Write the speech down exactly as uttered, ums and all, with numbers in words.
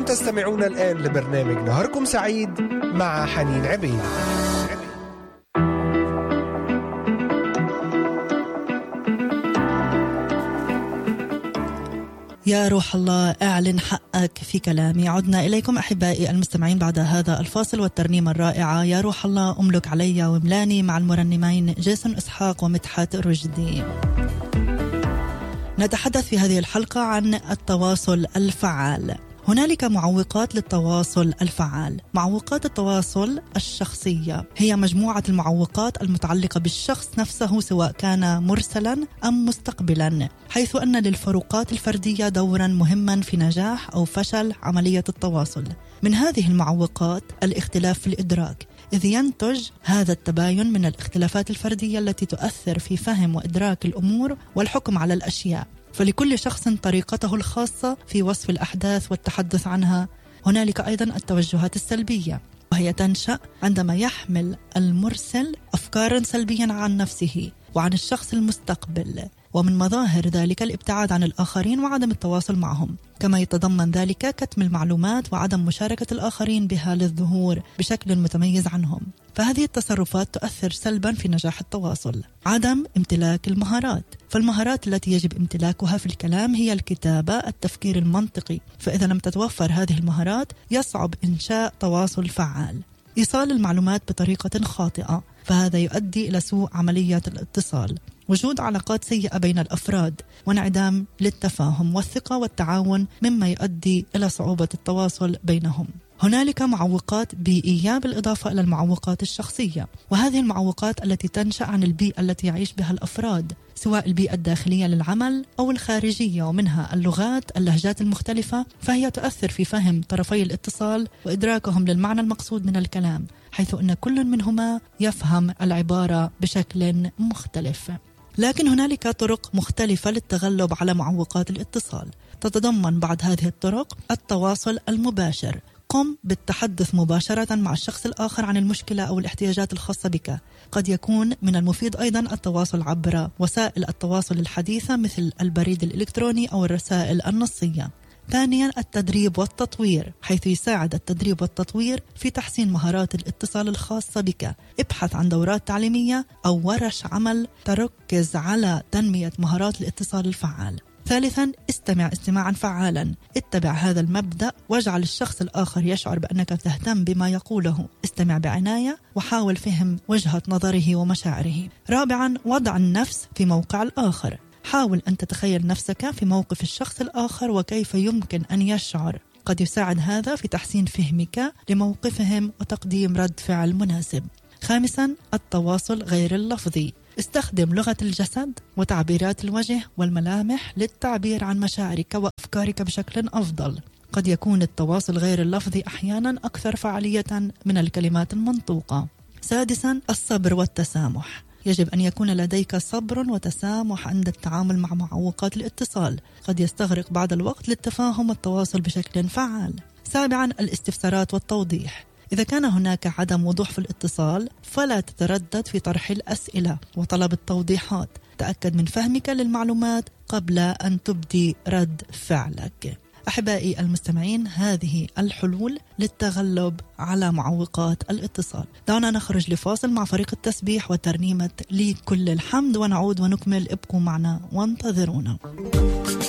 أنتم تستمعون الآن لبرنامج نهاركم سعيد مع حنين عبيد. يا روح الله اعلن حقك في كلامي. عدنا إليكم أحبائي المستمعين بعد هذا الفاصل والترنيمة الرائعة يا روح الله أملك علي وملاني مع المرنمين جيسون إسحاق ومدحت رشدي. نتحدث في هذه الحلقة عن التواصل الفعال. هنالك معوقات للتواصل الفعال. معوقات التواصل الشخصية هي مجموعة المعوقات المتعلقة بالشخص نفسه سواء كان مرسلا أم مستقبلا، حيث أن للفروقات الفردية دورا مهما في نجاح أو فشل عملية التواصل. من هذه المعوقات الاختلاف في الإدراك، إذ ينتج هذا التباين من الاختلافات الفردية التي تؤثر في فهم وإدراك الأمور والحكم على الأشياء. فلكل شخص طريقته الخاصة في وصف الأحداث والتحدث عنها. هنالك أيضا التوجهات السلبية، وهي تنشأ عندما يحمل المرسل أفكارا سلبيا عن نفسه وعن الشخص المستقبل، ومن مظاهر ذلك الابتعاد عن الآخرين وعدم التواصل معهم، كما يتضمن ذلك كتم المعلومات وعدم مشاركة الآخرين بها للظهور بشكل متميز عنهم. فهذه التصرفات تؤثر سلبا في نجاح التواصل. عدم امتلاك المهارات، فالمهارات التي يجب امتلاكها في الكلام هي الكتابة، التفكير المنطقي، فإذا لم تتوفر هذه المهارات يصعب إنشاء تواصل فعال. إيصال المعلومات بطريقة خاطئة، فهذا يؤدي إلى سوء عملية الاتصال. وجود علاقات سيئة بين الأفراد وانعدام للتفاهم والثقة والتعاون مما يؤدي إلى صعوبة التواصل بينهم. هنالك معوقات بيئية بالإضافة إلى المعوقات الشخصية، وهذه المعوقات التي تنشأ عن البيئة التي يعيش بها الأفراد، سواء البيئة الداخلية للعمل أو الخارجية، ومنها اللغات، اللهجات المختلفة، فهي تؤثر في فهم طرفي الاتصال وإدراكهم للمعنى المقصود من الكلام، حيث أن كل منهما يفهم العبارة بشكل مختلف. لكن هنالك طرق مختلفة للتغلب على معوقات الاتصال. تتضمن بعض هذه الطرق التواصل المباشر. قم بالتحدث مباشرة مع الشخص الآخر عن المشكلة أو الاحتياجات الخاصة بك. قد يكون من المفيد أيضا التواصل عبر وسائل التواصل الحديثة مثل البريد الإلكتروني أو الرسائل النصية. ثانيا التدريب والتطوير، حيث يساعد التدريب والتطوير في تحسين مهارات الاتصال الخاصة بك. ابحث عن دورات تعليمية أو ورش عمل تركز على تنمية مهارات الاتصال الفعال. ثالثا استمع استماعا فعالا. اتبع هذا المبدأ واجعل الشخص الآخر يشعر بأنك تهتم بما يقوله. استمع بعناية وحاول فهم وجهة نظره ومشاعره. رابعا وضع النفس في موقع الآخر. حاول أن تتخيل نفسك في موقف الشخص الآخر وكيف يمكن أن يشعر. قد يساعد هذا في تحسين فهمك لموقفهم وتقديم رد فعل مناسب. خامسا التواصل غير اللفظي. استخدم لغة الجسد وتعبيرات الوجه والملامح للتعبير عن مشاعرك وأفكارك بشكل أفضل. قد يكون التواصل غير اللفظي أحيانا أكثر فعالية من الكلمات المنطوقة. سادسا الصبر والتسامح. يجب أن يكون لديك صبر وتسامح عند التعامل مع معوقات الاتصال. قد يستغرق بعض الوقت للتفاهم والتواصل بشكل فعال. سابعا الاستفسارات والتوضيح. إذا كان هناك عدم وضوح في الاتصال فلا تتردد في طرح الأسئلة وطلب التوضيحات. تأكد من فهمك للمعلومات قبل أن تبدي رد فعلك. أحبائي المستمعين، هذه الحلول للتغلب على معوقات الاتصال. دعونا نخرج لفاصل مع فريق التسبيح وترنيمة لي كل الحمد ونعود ونكمل. ابقوا معنا وانتظرونا.